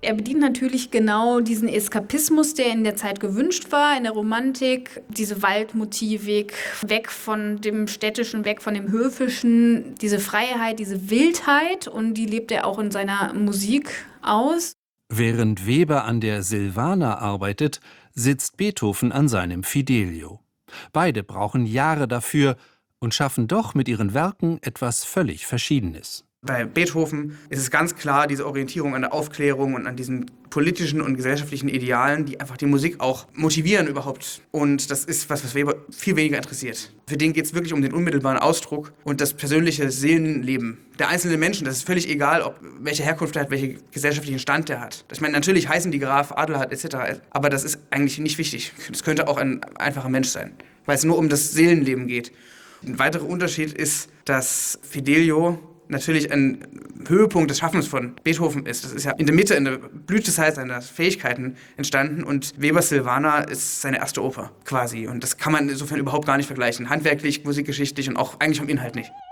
Er bedient natürlich genau diesen Eskapismus, der in der Zeit gewünscht war, in der Romantik, diese Waldmotivik, weg von dem Städtischen, weg von dem Höfischen, diese Freiheit, diese Wildheit, und die lebt er auch in seiner Musik aus. Während Weber an der Silvana arbeitet, sitzt Beethoven an seinem Fidelio. Beide brauchen Jahre dafür und schaffen doch mit ihren Werken etwas völlig Verschiedenes. Bei Beethoven ist es ganz klar diese Orientierung an der Aufklärung und an diesen politischen und gesellschaftlichen Idealen, die einfach die Musik auch motivieren überhaupt. Und das ist was Weber viel weniger interessiert. Für den geht es wirklich um den unmittelbaren Ausdruck und das persönliche Seelenleben der einzelnen Menschen. Das ist völlig egal, welche Herkunft er hat, welchen gesellschaftlichen Stand er hat. Ich meine, natürlich heißen die Graf, Adelheid etc., aber das ist eigentlich nicht wichtig. Das könnte auch ein einfacher Mensch sein, weil es nur um das Seelenleben geht. Ein weiterer Unterschied ist, dass Fidelio natürlich ein Höhepunkt des Schaffens von Beethoven ist. Das ist ja in der Mitte, in der Blütezeit seiner Fähigkeiten entstanden, und Webers Silvana ist seine erste Oper quasi. Und das kann man insofern überhaupt gar nicht vergleichen. Handwerklich, musikgeschichtlich und auch eigentlich vom Inhalt nicht.